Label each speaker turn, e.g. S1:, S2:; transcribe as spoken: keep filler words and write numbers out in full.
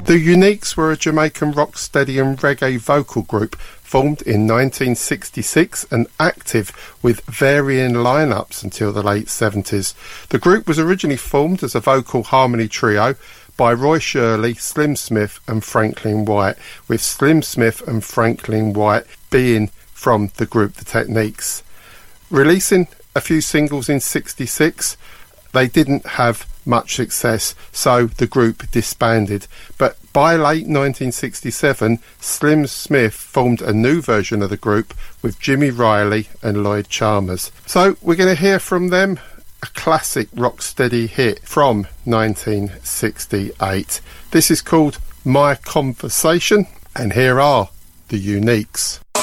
S1: The Uniques were a Jamaican rocksteady and reggae vocal group formed in nineteen sixty-six and active with varying lineups until the late seventies. The group was originally formed as a vocal harmony trio by Roy Shirley, Slim Smith and Franklin White, with Slim Smith and Franklin White being from the group The Techniques. Releasing a few singles in sixty-six, they didn't have much success, so the group disbanded. But by late nineteen sixty-seven, Slim Smith formed a new version of the group with Jimmy Riley and Lloyd Chalmers. So we're going to hear from them a classic rocksteady hit from nineteen sixty-eight. This is called My Conversation, and here are the Uniques.